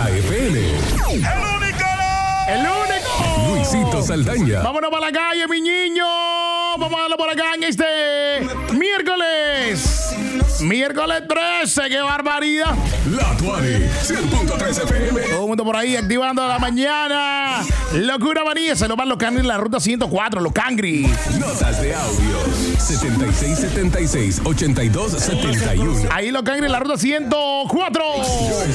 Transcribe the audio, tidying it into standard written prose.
la FM. ¡El único! Luisito Saldaña. Vámonos para la calle, mi niño. Vamos a darlo por acá en este miércoles. Miércoles 13, qué barbaridad. La Tuani, 100.3 FM. Todo el mundo por ahí activando la mañana. Locura manía, se nos van los cangri en la ruta 104, los cangri. Notas de audio 7676-8271. Ahí los cangri en la ruta 104.